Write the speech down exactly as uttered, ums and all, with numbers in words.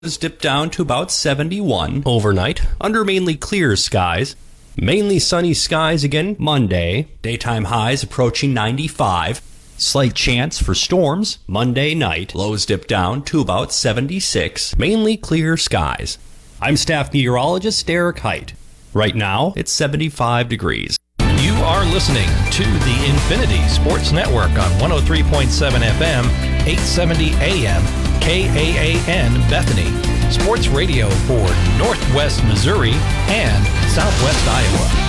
Dip down to about seventy-one overnight under mainly clear skies. Mainly sunny skies again Monday. Daytime highs approaching ninety-five. Slight chance for storms Monday night. Lows dip down to about seventy-six. Mainly clear skies. I'm staff meteorologist Derek Height. Right now, it's seventy-five degrees. You are listening to the Infinity Sports Network on one oh three point seven F M, eight seventy A M, K A A N Bethany. Sports radio for Northwest Missouri and Southwest Iowa.